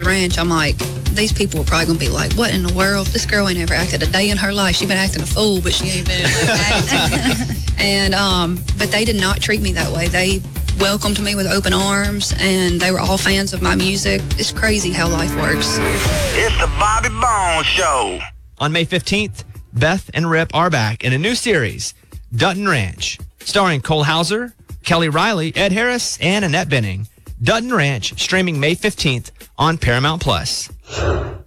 ranch, I'm like, these people are probably going to be like, what in the world? This girl ain't ever acted a day in her life. She been acting a fool, but she ain't been acting. And, but they did not treat me that way. They welcomed me with open arms, and they were all fans of my music. It's crazy how life works. It's the Bobby Bones Show. On May 15th, Beth and Rip are back in a new series, Dutton Ranch, starring Cole Hauser, Kelly Riley, Ed Harris, and Annette Bening. Dutton Ranch, streaming May 15th on Paramount+.